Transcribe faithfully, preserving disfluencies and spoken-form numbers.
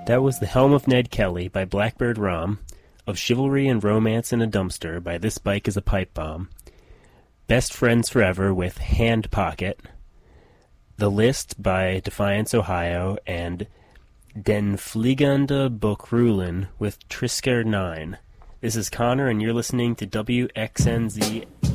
That was The Helm of Ned Kelly by Blackbird Rom, Of Chivalry and Romance in a Dumpster by This Bike is a Pipe Bomb, Best Friends Forever with Hand Pocket, The List by Defiance, Ohio, and Den Fliegende Bokrulen with Trisker nine. This is Connor, and you're listening to W X N Z